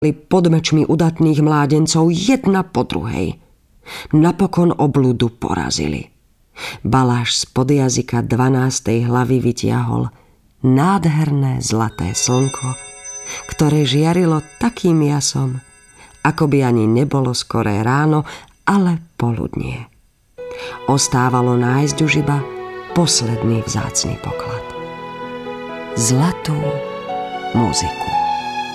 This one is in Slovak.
pod mečmi udatných mládencov jedna po druhej. Napokon obludu porazili. Baláš spod jazyka 12. hlavy vytiahol nádherné zlaté slnko, ktoré žiarilo takým jasom, ako by ani nebolo skoré ráno, ale poludnie. Ostávalo nájsť už iba posledný vzácny poklad. Zlatú muziku.